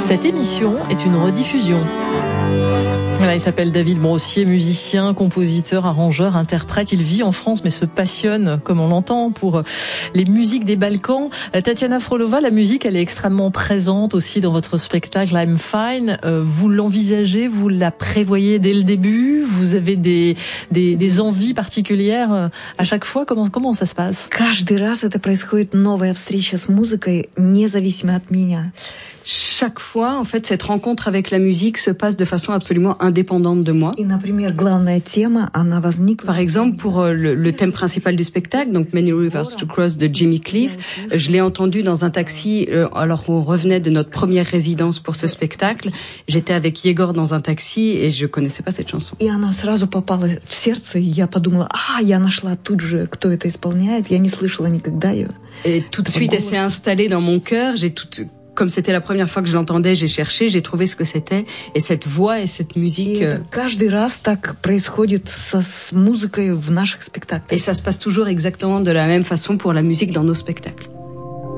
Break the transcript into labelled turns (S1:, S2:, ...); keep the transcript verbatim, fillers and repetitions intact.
S1: Cette émission est une rediffusion. Voilà, il s'appelle David Brossier, musicien, compositeur, arrangeur, interprète. Il vit en France mais se passionne, comme on l'entend, pour les musiques des Balkans. Tatiana Frolova, la musique, elle est extrêmement présente aussi dans votre spectacle I'm Fine. Vous l'envisagez, vous la prévoyez dès le début? Vous avez des, des, des envies particulières à chaque fois? Comment, comment ça se passe?
S2: Каждый раз это происходит новая встреча с музыкой, независимо от меня.
S3: Chaque fois, en fait, cette rencontre avec la musique se passe de façon absolument indépendante de moi.
S2: И, например, главная тема, она возникла...
S3: Par exemple, pour le, le thème principal du spectacle, donc Many Rivers to Cross de Jimmy Cliff, je l'ai entendu dans un taxi euh, alors qu'on revenait de notre première résidence pour ce spectacle. J'étais avec Yegor dans un taxi et je connaissais pas cette chanson.
S2: И она сразу попала в сердце, и я подумала, а, я нашла тут же, кто это исполняет, я не слышала никогда ее.
S3: Et tout de suite, elle s'est installée dans mon cœur. J'ai tout... Comme c'était la première fois que je l'entendais, j'ai cherché, j'ai trouvé ce que c'était. Et cette voix et cette musique...
S2: Et каждый раз так происходит со, с музыкой в наших спектаклях.
S3: Et ça se passe toujours exactement de la même façon pour la musique dans nos spectacles.